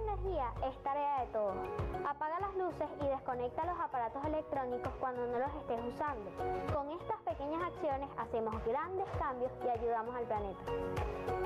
energía es tarea de todos. Apaga las luces y desconecta los aparatos electrónicos cuando no los estés usando. Con estas pequeñas acciones hacemos grandes cambios y ayudamos al planeta.